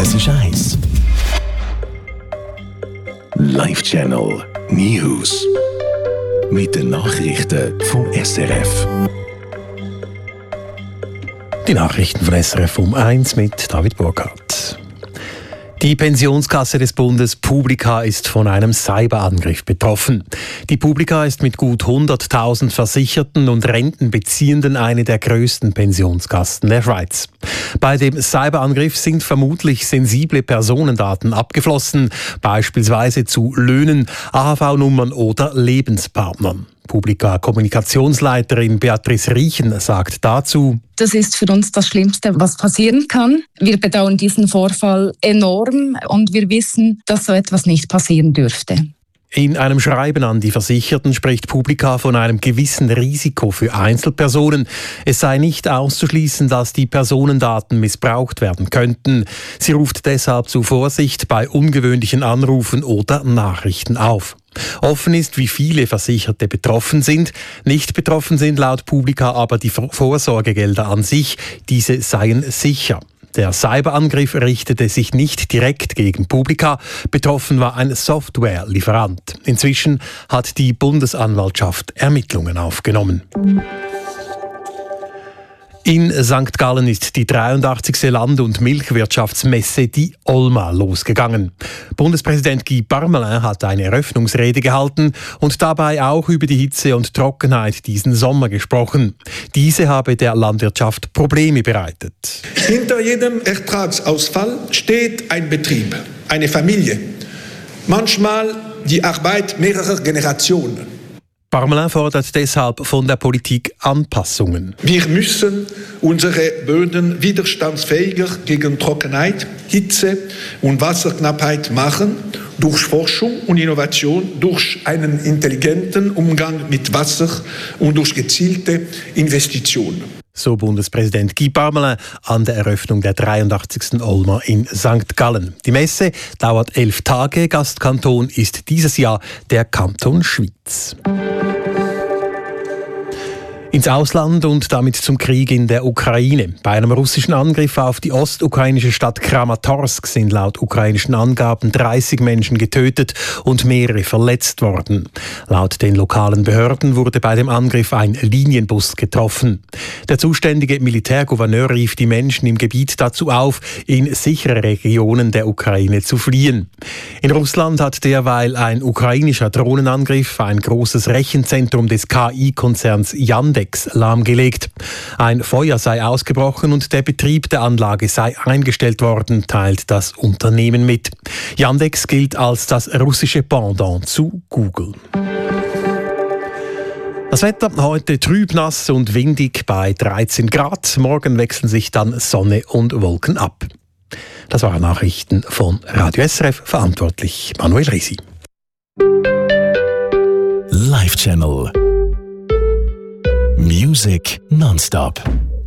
Das ist 1. Live Channel News. Mit den Nachrichten vom SRF. Die Nachrichten von SRF um 1 mit David Burkhardt. Die Pensionskasse des Bundes Publica ist von einem Cyberangriff betroffen. Die Publica ist mit gut 100.000 Versicherten und Rentenbeziehenden eine der größten Pensionskassen der Schweiz. Bei dem Cyberangriff sind vermutlich sensible Personendaten abgeflossen, beispielsweise zu Löhnen, AHV-Nummern oder Lebenspartnern. Publica-Kommunikationsleiterin Beatrice Riechen sagt dazu: Das ist für uns das Schlimmste, was passieren kann. Wir bedauern diesen Vorfall enorm und wir wissen, dass so etwas nicht passieren dürfte. In einem Schreiben an die Versicherten spricht Publica von einem gewissen Risiko für Einzelpersonen. Es sei nicht auszuschließen, dass die Personendaten missbraucht werden könnten. Sie ruft deshalb zu Vorsicht bei ungewöhnlichen Anrufen oder Nachrichten auf. Offen ist, wie viele Versicherte betroffen sind. Nicht betroffen sind laut Publica aber die Vorsorgegelder an sich. Diese seien sicher. Der Cyberangriff richtete sich nicht direkt gegen Publica. Betroffen war ein Softwarelieferant. Inzwischen hat die Bundesanwaltschaft Ermittlungen aufgenommen. In St. Gallen ist die 83. Land- und Milchwirtschaftsmesse, die OLMA, losgegangen. Bundespräsident Guy Parmelin hat eine Eröffnungsrede gehalten und dabei auch über die Hitze und Trockenheit diesen Sommer gesprochen. Diese habe der Landwirtschaft Probleme bereitet. Hinter jedem Ertragsausfall steht ein Betrieb, eine Familie. Manchmal die Arbeit mehrerer Generationen. Parmelin fordert deshalb von der Politik Anpassungen. Wir müssen unsere Böden widerstandsfähiger gegen Trockenheit, Hitze und Wasserknappheit machen, durch Forschung und Innovation, durch einen intelligenten Umgang mit Wasser und durch gezielte Investitionen. So Bundespräsident Guy Parmelin an der Eröffnung der 83. OLMA in St. Gallen. Die Messe dauert 11 Tage. Gastkanton ist dieses Jahr der Kanton Schwyz. Ins Ausland und damit zum Krieg in der Ukraine. Bei einem russischen Angriff auf die ostukrainische Stadt Kramatorsk sind laut ukrainischen Angaben 30 Menschen getötet und mehrere verletzt worden. Laut den lokalen Behörden wurde bei dem Angriff ein Linienbus getroffen. Der zuständige Militärgouverneur rief die Menschen im Gebiet dazu auf, in sichere Regionen der Ukraine zu fliehen. In Russland hat derweil ein ukrainischer Drohnenangriff ein großes Rechenzentrum des KI-Konzerns Yandex lahmgelegt. Ein Feuer sei ausgebrochen und der Betrieb der Anlage sei eingestellt worden, teilt das Unternehmen mit. Yandex gilt als das russische Pendant zu Google. Das Wetter heute trüb, nass und windig bei 13 Grad. Morgen wechseln sich dann Sonne und Wolken ab. Das waren Nachrichten von Radio SRF, verantwortlich Manuel Risi. Live Channel Music nonstop.